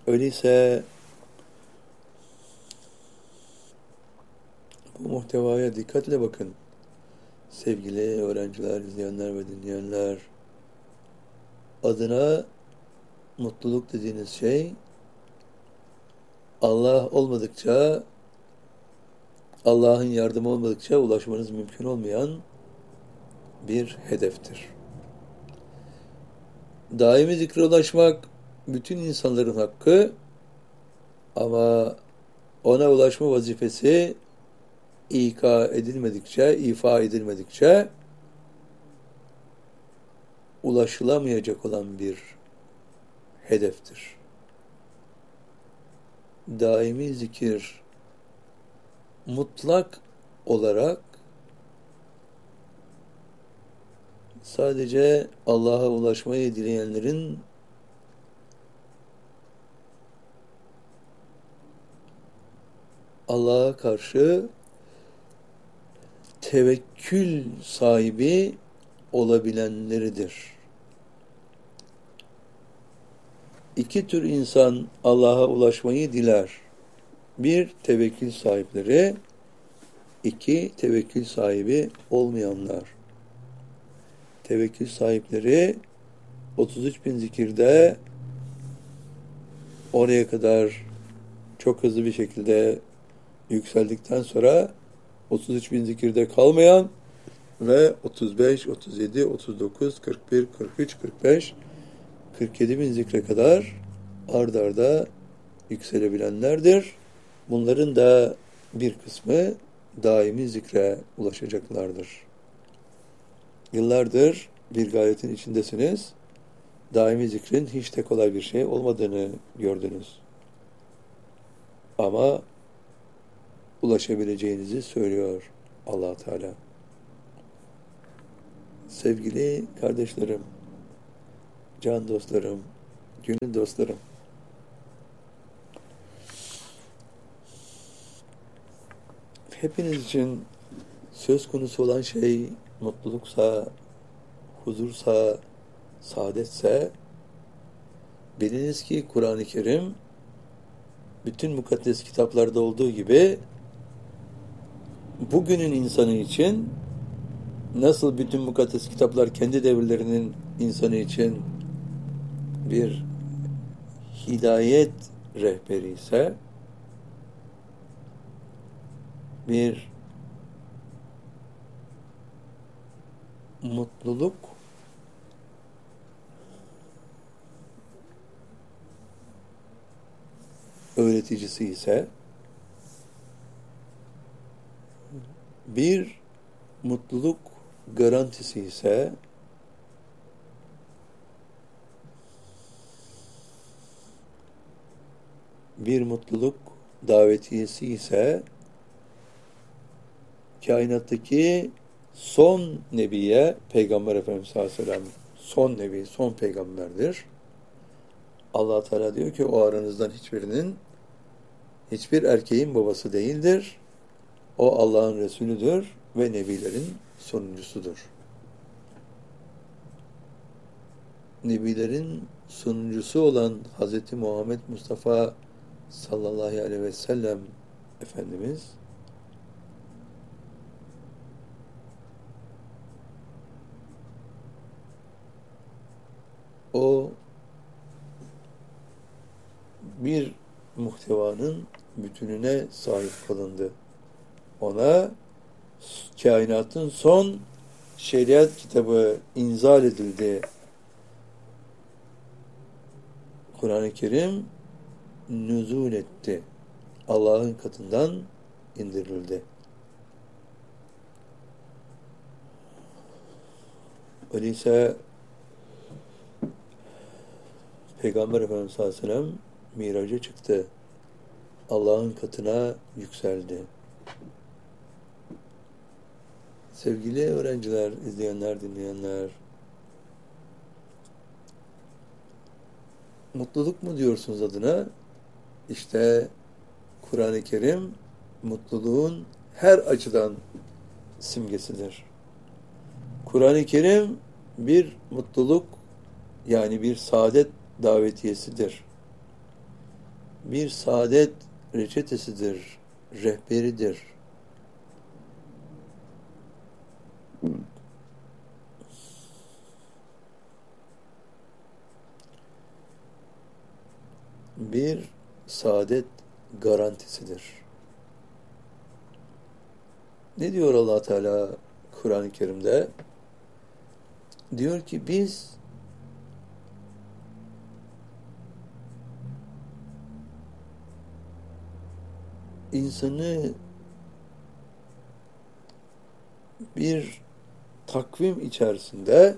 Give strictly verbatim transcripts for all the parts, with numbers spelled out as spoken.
Öyleyse bu muhtevaya dikkatle bakın. Sevgili öğrenciler, izleyenler ve dinleyenler, adına mutluluk dediğiniz şey, Allah olmadıkça, Allah'ın yardımı olmadıkça ulaşmanız mümkün olmayan bir hedeftir. Daimi zikre ulaşmak bütün insanların hakkı, ama ona ulaşma vazifesi İka edilmedikçe, ifa edilmedikçe ulaşılamayacak olan bir hedeftir. Daimi zikir mutlak olarak sadece Allah'a ulaşmayı dileyenlerin Allah'a karşı tevekkül sahibi olabilenleridir. İki tür insan Allah'a ulaşmayı diler. Bir, tevekkül sahipleri. İki, tevekkül sahibi olmayanlar. Tevekkül sahipleri otuz üç bin zikirde oraya kadar çok hızlı bir şekilde yükseldikten sonra otuz üç bin zikirde kalmayan ve otuz beş, otuz yedi, otuz dokuz, kırk bir, kırk üç, kırk beş, kırk yedi bin zikre kadar ard arda yükselebilenlerdir. Bunların da bir kısmı daimi zikre ulaşacaklardır. Yıllardır bir gayretin içindesiniz. Daimi zikrin hiç de kolay bir şey olmadığını gördünüz. Ama ulaşabileceğinizi söylüyor Allah Teala. Sevgili kardeşlerim, can dostlarım, gönül dostlarım, hepiniz için söz konusu olan şey mutluluksa, huzursa, saadetse, biliniz ki Kur'an-ı Kerim bütün mukaddes kitaplarda olduğu gibi bugünün insanı için, nasıl bütün mukaddes kitaplar kendi devirlerinin insanı için bir hidayet rehberi ise, bir mutluluk öğreticisi ise, bir mutluluk garantisi ise, bir mutluluk davetiyesi ise, kainattaki son nebiye, Peygamber Efendimiz sallallahu aleyhi ve sellem son nebi, son peygamberdir. Allah Teala diyor ki o aranızdan hiçbirinin, hiçbir erkeğin babası değildir. O Allah'ın Resulüdür ve nebilerin sonuncusudur. Nebilerin sonuncusu olan Hz. Muhammed Mustafa sallallahu aleyhi ve sellem Efendimiz o bir muhtevanın bütününe sahip kılındı. Ona kainatın son şeriat kitabı inzal edildi. Kur'an-ı Kerim nüzul etti. Allah'ın katından indirildi. Öyleyse Peygamber Efendimiz sallallahu aleyhi ve sellem miraca çıktı. Allah'ın katına yükseldi. Sevgili öğrenciler, izleyenler, dinleyenler, mutluluk mu diyorsunuz adına? İşte Kur'an-ı Kerim mutluluğun her açıdan simgesidir. Kur'an-ı Kerim bir mutluluk, yani bir saadet davetiyesidir. bir saadet reçetesidir, rehberidir. Bir saadet garantisidir. Ne diyor Allah Teala Kur'an-ı Kerim'de? Diyor ki biz insanı bir takvim içerisinde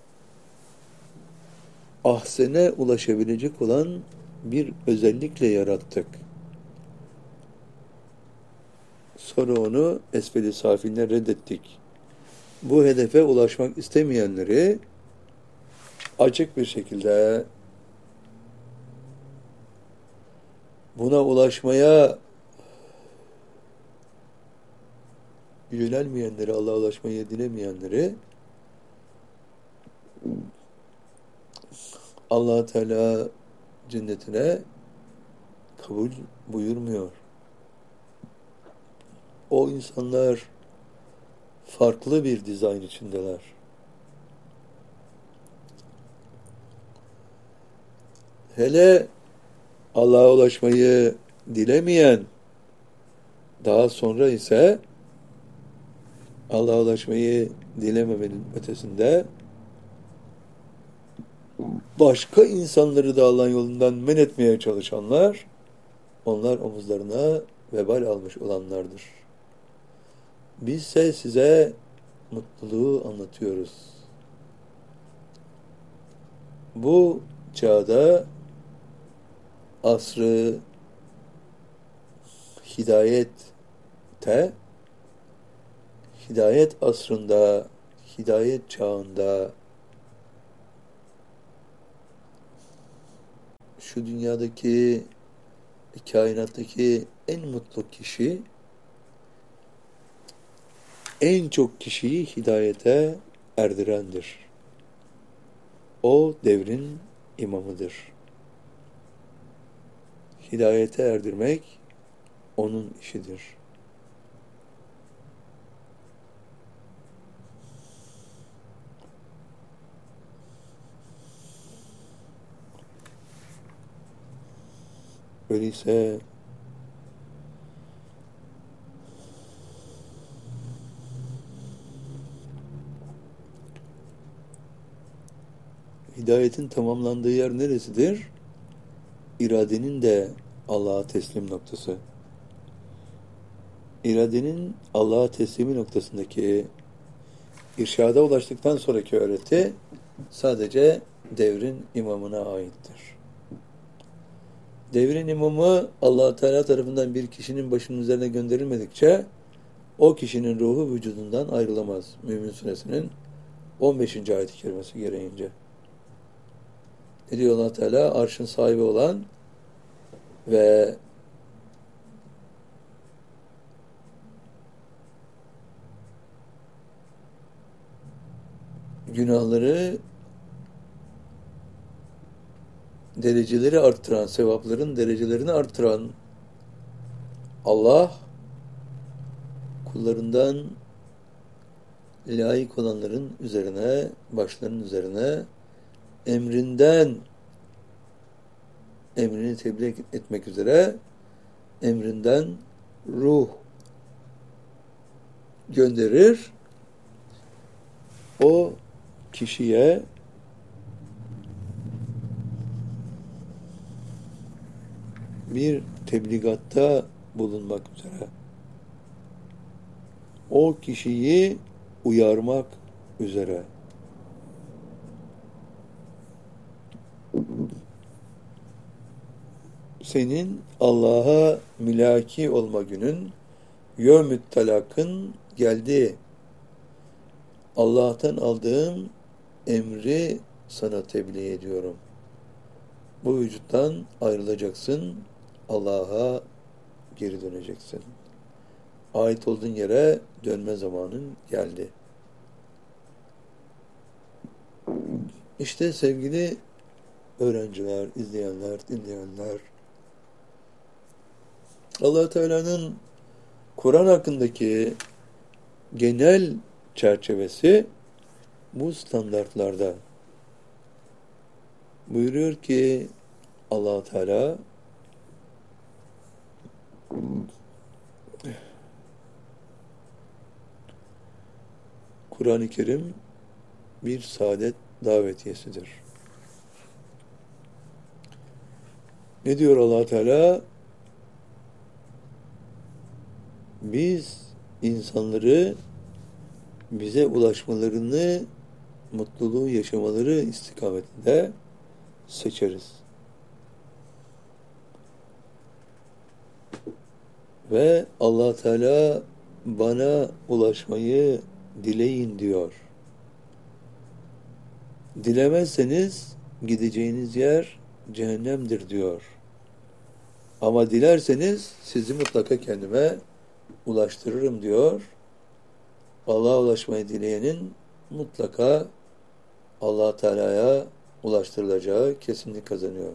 ahsene ulaşabilecek olan bir özellikle yarattık. Sonra onu esfel-i safiline reddettik. Bu hedefe ulaşmak istemeyenleri açık bir şekilde buna ulaşmaya yönelmeyenleri, Allah'a ulaşmayı dilemeyenleri Allah Teala cennetine kabul buyurmuyor. O insanlar farklı bir dizayn içindeler. Hele Allah'a ulaşmayı dilemeyen, daha sonra ise Allah'a ulaşmayı dilememenin ötesinde başka insanları da Allah'ın yolundan men etmeye çalışanlar, onlar omuzlarına vebal almış olanlardır. Bizse size mutluluğu anlatıyoruz. Bu çağda asrı hidayette, hidayet asrında, hidayet çağında şu dünyadaki, kainattaki en mutlu kişi, en çok kişiyi hidayete erdirendir. O devrin imamıdır. Hidayete erdirmek onun işidir. Öyleyse hidayetin tamamlandığı yer neresidir? İradenin de Allah'a teslim noktası. İradenin Allah'a teslimi noktasındaki irşada ulaştıktan sonraki öğreti sadece devrin imamına aittir. Devrin imamı Allah Teala tarafından bir kişinin başının üzerine gönderilmedikçe o kişinin ruhu vücudundan ayrılamaz. Mümin Suresinin on beşinci ayet-i kerimesi gereğince. Ne diyor Allah Teala? Arşın sahibi olan ve günahları, dereceleri arttıran, sevapların derecelerini arttıran Allah, kullarından layık olanların üzerine, başlarının üzerine emrinden, emrini tebliğ etmek üzere emrinden ruh gönderir. O kişiye bir tebligatta bulunmak üzere, o kişiyi uyarmak üzere. Senin Allah'a mülaki olma günün, yevmü't talakın geldi. Allah'tan aldığım emri sana tebliğ ediyorum. Bu vücuttan ayrılacaksın, Allah'a geri döneceksin. Ait olduğun yere dönme zamanın geldi. İşte sevgili öğrenciler, izleyenler, dinleyenler, Allah Teala'nın Kur'an hakkındaki genel çerçevesi bu standartlarda. Buyuruyor ki Allah Teala Kur'an-ı Kerim bir saadet davetiyesidir. Ne diyor Allah Teala? Biz insanları bize ulaşmalarını, mutluluğu yaşamaları istikametinde seçeriz. Ve Allah Teala bana ulaşmayı dileyin diyor. Dilemezseniz gideceğiniz yer cehennemdir diyor. Ama dilerseniz sizi mutlaka kendime ulaştırırım diyor. Allah'a ulaşmayı dileyenin mutlaka Allah Teala'ya ulaştırılacağı kesinlik kazanıyor.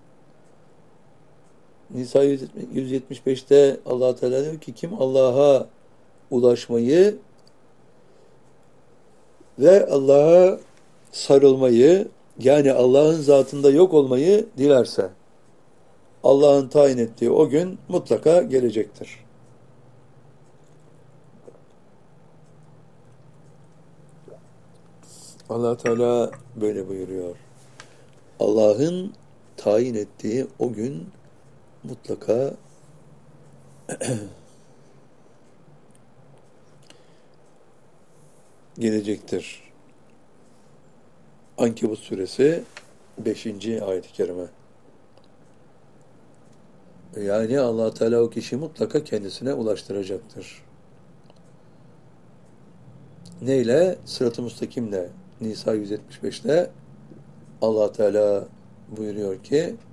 Nisa yüz yetmiş beşte Allah Teala diyor ki kim Allah'a ulaşmayı ve Allah'a sarılmayı, yani Allah'ın zatında yok olmayı dilerse Allah'ın tayin ettiği o gün mutlaka gelecektir. Allah Teala böyle buyuruyor. Allah'ın tayin ettiği o gün mutlaka gelecektir. Ankebut suresi beşinci ayet-i kerime. Yani Allah Teala o kişiyi mutlaka kendisine ulaştıracaktır. Neyle? Sırat-ı müstakimle. Nisa yüz yetmiş beşte Allah Teala buyuruyor ki